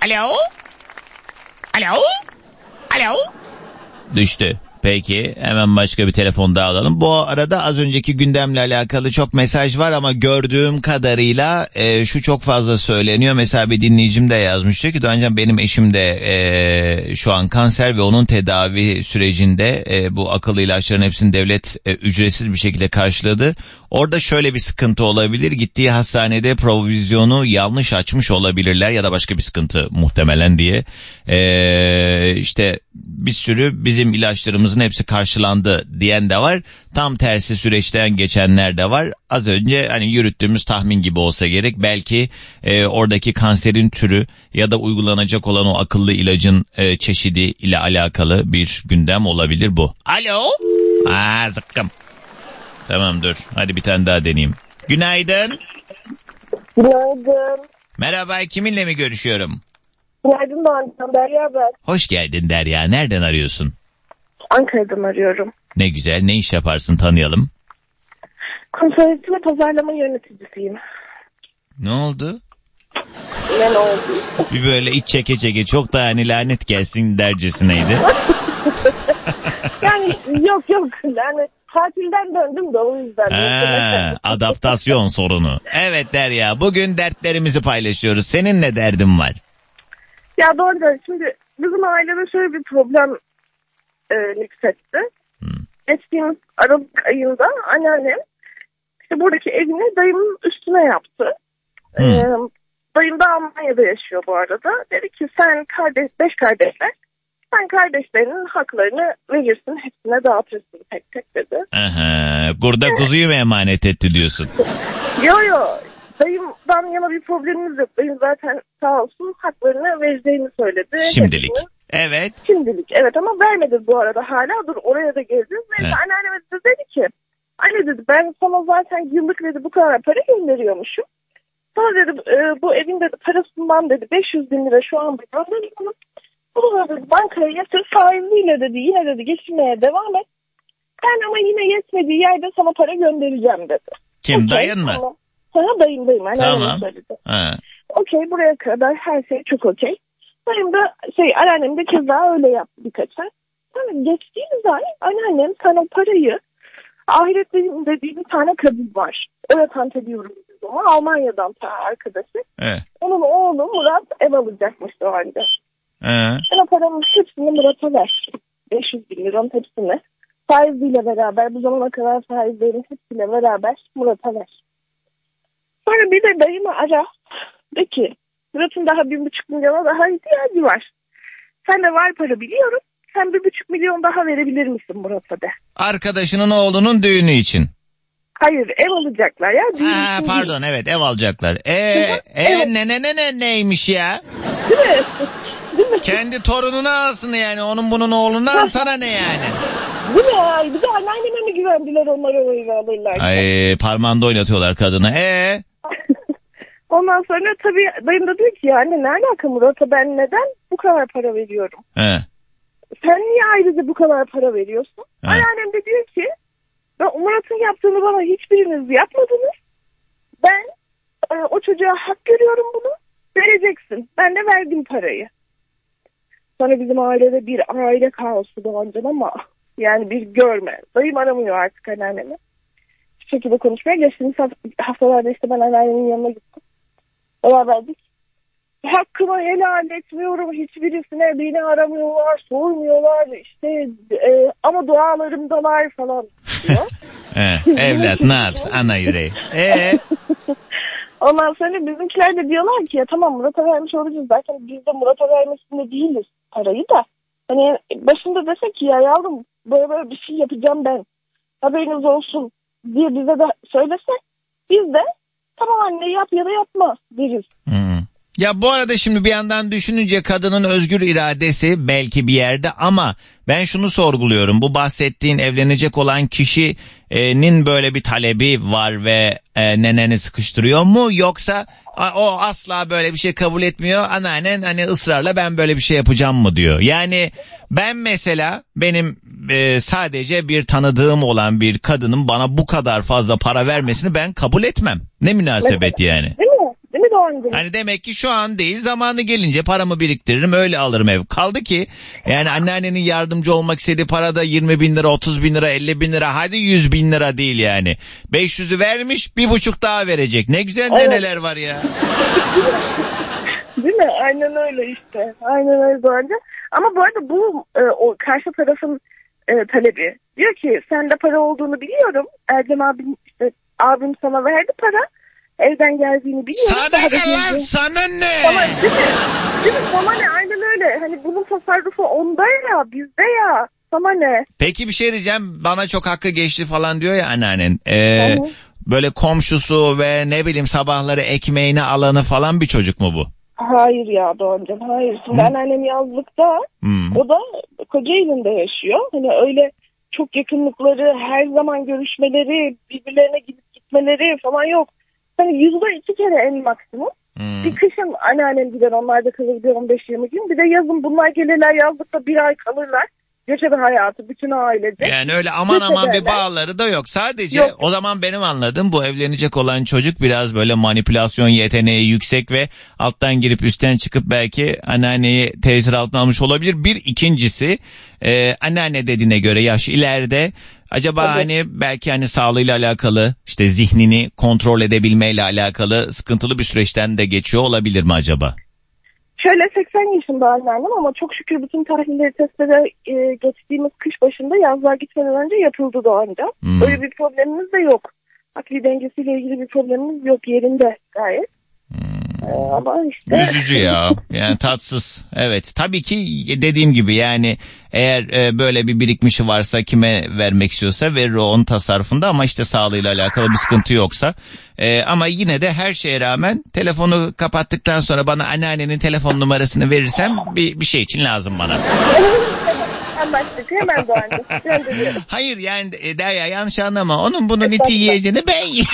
Alo? Alo? Alo? Düştü. Peki hemen başka bir telefon daha alalım. Bu arada az önceki gündemle alakalı çok mesaj var ama gördüğüm kadarıyla şu çok fazla söyleniyor. Mesela bir dinleyicim de yazmış, diyor ki Doğancan benim eşim de şu an kanser ve onun tedavi sürecinde bu akıllı ilaçların hepsini devlet ücretsiz bir şekilde karşıladı. Orada şöyle bir sıkıntı olabilir. Gittiği hastanede provizyonu yanlış açmış olabilirler ya da başka bir sıkıntı muhtemelen diye. İşte bir sürü bizim ilaçlarımızın hepsi karşılandı diyen de var. Tam tersi süreçten geçenler de var. Az önce hani yürüttüğümüz tahmin gibi olsa gerek. Belki oradaki kanserin türü ya da uygulanacak olan o akıllı ilacın çeşidi ile alakalı bir gündem olabilir bu. Alo? Zıkkım. Tamam dur. Hadi bir tane daha deneyeyim. Günaydın. Günaydın. Merhaba, kiminle mi görüşüyorum? Günaydın Doğancan, Derya ben. Hoş geldin Derya. Nereden arıyorsun? Ankara'dan arıyorum. Ne güzel. Ne iş yaparsın, tanıyalım. Konsolosiyet ve pazarlama yöneticisiyim. Ne oldu? Ne oldu? Bir böyle iç çeke çeke çok da hani lanet gelsin dercesineydi. Yani yok yani tatilden döndüm de o yüzden. Adaptasyon sorunu. Evet Derya, bugün dertlerimizi paylaşıyoruz. Senin ne derdin var? Ya doğru, şimdi bizim ailede şöyle bir problem nüksetti. Geçtiğimiz Aralık ayında anneannem işte buradaki evini dayımın üstüne yaptı. Dayım da Almanya'da yaşıyor bu arada. Dedi ki sen 5 kardeşler, sen kardeşlerinin haklarını verirsin, hepsine dağıtırsın tek tek dedi. Burada kuzuyu mu emanet etti diyorsun? Yo dayımdan yana bir problemimiz yok. Dayım zaten sağ olsun haklarını vereceğini söyledi. Şimdilik. Hepsini. Evet. Şimdilik evet, ama vermedi bu arada hala. Dur, oraya da geleceğiz. Neyse anneanneme dedi ki anne dedi ben sana zaten yıllık dedi bu kadar para gönderiyormuşum. Sonra dedi bu evin dedi parasından dedi 500 bin lira şu an gönderiyorum. Bunu dedi bankaya yatır, faiziyle dedi yine dedi geçirmeye devam et. Ben ama yine yetmediği yerde sana para göndereceğim dedi. Kim, dayın mı? Tamam. Sana dayım. Tamam. Okey, buraya kadar her şey çok okey. Dayım da anneannem de keza öyle yaptı birkaç ay. Sonra geçtiğimiz ay anneannem sana parayı ahiret dediği bir tane kadın var. Öğreten ediyorum biz ona. Almanya'dan arkadaşı. Evet. Onun oğlu Murat ev alacakmış o halde. Sen o paranın hepsini Murat'a ver. 500 bin liranın hepsini. Faiziyle beraber, bu zamana kadar faizlerin hepsiyle beraber Murat'a ver. Sonra bir de dayımı ara. De ki Murat'ın daha 1,5 milyona daha ihtiyacı var. Sen de var para biliyorum. Sen 1,5 milyon daha verebilir misin Murat'a de. Arkadaşının oğlunun düğünü için. Hayır, ev alacaklar ya. Pardon değil. Evet, ev alacaklar. Evet. Neymiş ya? Değil mi? Kendi torununa alsın yani, onun bunun oğlundan sana ne yani? Değil mi ya? Bir de anneanneme mi güvendiler onlara o evi alırlar? Ay, parmağında oynatıyorlar kadını. Ondan sonra tabii dayım da diyor ki ya anne ne alaka Murat'a ben neden bu kadar para veriyorum? Sen niye ayrıca bu kadar para veriyorsun? Anneannem de diyor ki Murat'ın yaptığını bana hiçbiriniz yapmadınız. Ben o çocuğa hak görüyorum bunu. Vereceksin. Ben de verdim parayı. Sonra bizim ailede bir aile kaosu Doğancan ama yani bir görme. Dayım aramıyor artık anneannemi. Bu şekilde konuşmaya. Geçtiğimiz haftalarda işte ben anneannemin yanına gittim. Beraberdik. Hakkımı helal etmiyorum. Hiçbirisine beni aramıyorlar, sormuyorlar. İşte ama dualarımdalar falan diyor. Evlat ne yapsın ana yüreği. Ondan sonra bizimkiler de diyorlar ki ya tamam Murat'a vermiş olacağız. Zaten biz de Murat'a vermesinde değiliz parayı da. Hani başında desek ki ya yavrum böyle bir şey yapacağım ben. Haberiniz olsun diye bize de söylese biz de tamam anne yap ya da yapma deriz. Ya bu arada şimdi bir yandan düşününce kadının özgür iradesi belki bir yerde ama ben şunu sorguluyorum. Bu bahsettiğin evlenecek olan kişinin böyle bir talebi var ve neneni sıkıştırıyor mu? Yoksa o asla böyle bir şey kabul etmiyor. Anneannen hani ısrarla ben böyle bir şey yapacağım mı diyor. Yani ben mesela benim sadece bir tanıdığım olan bir kadının bana bu kadar fazla para vermesini ben kabul etmem. Ne münasebet yani. Değil mi Doğancığım. Hani demek ki şu an değil, zamanı gelince paramı biriktiririm, öyle alırım ev. Kaldı ki yani anneannenin yardımcı olmak istediği para da 20 bin lira, 30 bin lira, 50 bin lira, hadi 100 bin lira değil yani. 500'ü vermiş, 1,5 daha verecek. Ne güzel neler var ya. Değil mi? Aynen öyle işte. Aynen öyle Doğancığım. Ama bu arada bu o karşı tarafın talebi. Diyor ki sende para olduğunu biliyorum. Ercem abim sana verdi para. Evden geldiğini biliyorum. Sana ne lan? Sana ne? Sana, değil mi? Sana ne? Aynen öyle. Hani bunun tasarrufu onda ya, bizde ya. Sana ne? Peki bir şey diyeceğim. Bana çok hakkı geçti falan diyor ya anneannen. Böyle komşusu ve ne bileyim sabahları ekmeğini alanı falan bir çocuk mu bu? Hayır ya Doğancığım, hayır. Şimdi anneannem yazlıkta, o da Kocaeli'nde yaşıyor. Hani öyle çok yakınlıkları, her zaman görüşmeleri, birbirlerine gidip gitmeleri falan yok. Hani yılda 2 kere en maksimum. Bir kışın anneannem gider, onlar da kalır bir 15-20 gün. Bir de yazın bunlar gelirler, yazlıkta 1 ay kalırlar. Göçebe hayatı bütün ailece. Yani öyle aman bir bağları da yok. Sadece yok. O zaman benim anladığım bu evlenecek olan çocuk biraz böyle manipülasyon yeteneği yüksek ve alttan girip üstten çıkıp belki anneanneyi tesir altına almış olabilir. Bir ikincisi anneanne dediğine göre yaş ileride. Acaba hani belki hani sağlığıyla alakalı, işte zihnini kontrol edebilmeyle alakalı sıkıntılı bir süreçten de geçiyor olabilir mi acaba? Şöyle 80 yaşında anneannem ama çok şükür bütün tahlilleri, testleri geçtiğimiz kış başında yazlığa gitmeden önce yapıldı Doğanca. Öyle bir problemimiz de yok. Akli dengesiyle ilgili bir problemimiz yok, yerinde gayet. Ama işte... Üzücü ya. Yani tatsız. Evet. Tabii ki dediğim gibi yani eğer böyle bir birikmişi varsa kime vermek istiyorsa verir o onun tasarrufunda ama işte sağlığıyla alakalı bir sıkıntı yoksa. Ama yine de her şeye rağmen telefonu kapattıktan sonra bana anneannenin telefon numarasını verirsem bir şey için lazım bana. Anlaştık. Hemen Doğancığım. Hayır yani Derya yanlış anlama. Onun bunun iti yiyeceğini ben yiyeyim.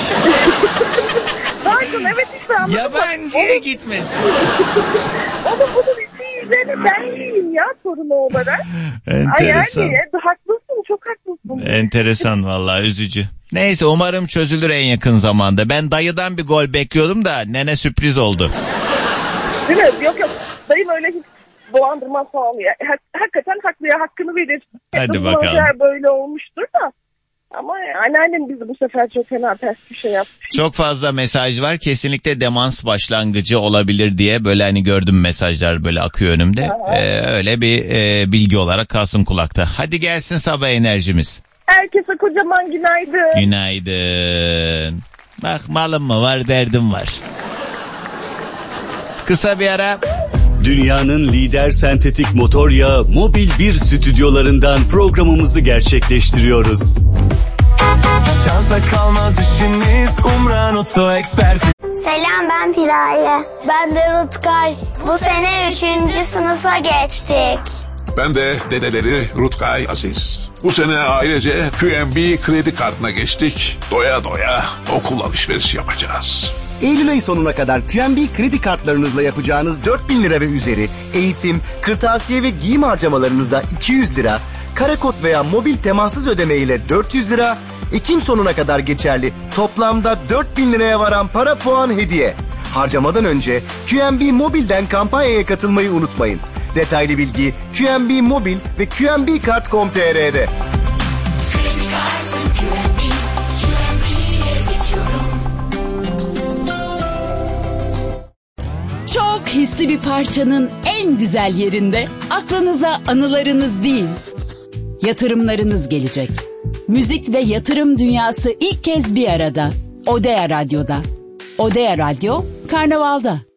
Doğancığım evet işte anladım. Yabancıya gitmesin. Onun bunun iti yiyeceğini ben yiyeyim ya torunu olarak. Enteresan. Yani haklısın, çok haklısın. Enteresan vallahi, üzücü. Neyse umarım çözülür en yakın zamanda. Ben dayıdan bir gol bekliyordum da nene sürpriz oldu. Değil mi? Yok dayım öyle hiç dolandırmaz falan ya. Hakikaten haklıya hakkını verir. Hadi bakalım. Böyle olmuştur da. Ama anneannem bizi bu sefer çok fena ters bir şey yapmış. Çok fazla mesaj var. Kesinlikle demans başlangıcı olabilir diye böyle hani gördüm mesajlar böyle akıyor önümde. Öyle bir bilgi olarak kalsın kulakta. Hadi gelsin sabah enerjimiz. Herkese kocaman günaydın. Günaydın. Bak malım mı var, derdim var. Kısa bir ara. Dünyanın lider sentetik motor yağı Mobil 1 stüdyolarından programımızı gerçekleştiriyoruz. Şansa kalmaz işiniz, Umran Oto Expert. Selam, ben Piraye. Ben de Rutkay. Bu sene 3. sınıfa geçtik. Ben de dedeleri Rutkay Aziz. Bu sene ailece QNB kredi kartına geçtik. Doya doya okul alışverişi yapacağız. Eylül ayı sonuna kadar QNB kredi kartlarınızla yapacağınız 4.000 lira ve üzeri eğitim, kırtasiye ve giyim harcamalarınıza 200 lira, karakod veya mobil temassız ödeme ile 400 lira, Ekim sonuna kadar geçerli toplamda 4.000 liraya varan para puan hediye. Harcamadan önce QNB Mobil'den kampanyaya katılmayı unutmayın. Detaylı bilgi QNB Mobil ve QNBkart.com.tr'de. Kredi kartım QNB'ye geçiyorum. Çok hisli bir parçanın en güzel yerinde aklınıza anılarınız değil, yatırımlarınız gelecek. Müzik ve yatırım dünyası ilk kez bir arada. Odea Radyo'da. Odea Radyo, Karnaval'da.